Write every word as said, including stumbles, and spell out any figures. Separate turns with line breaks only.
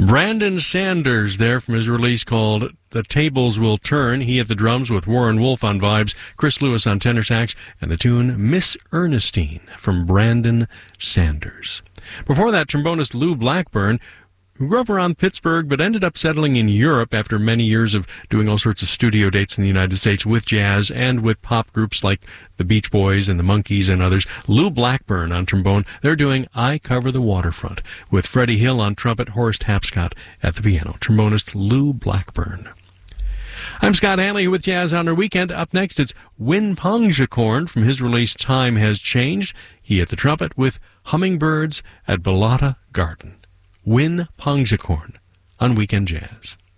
Brandon Sanders there from his release called The Tables Will Turn. He at the drums with Warren Wolf on vibes, Chris Lewis on tenor sax, and the tune Miss Ernestine from Brandon Sanders. Before that, trombonist Lou Blackburn, who grew up around Pittsburgh but ended up settling in Europe after many years of doing all sorts of studio dates in the United States with jazz and with pop groups like the Beach Boys and the Monkees and others. Lou Blackburn on trombone. They're doing I Cover the Waterfront with Freddie Hill on trumpet, Horace Tapscott at the piano. Trombonist Lou Blackburn. I'm Scott Hanley with Jazz on Our Weekend. Up next, it's Win Pongjakorn from his release Time Has Changed. He at the trumpet with Hummingbirds at Balata Garden. Win Pongjakorn on Weekend Jazz.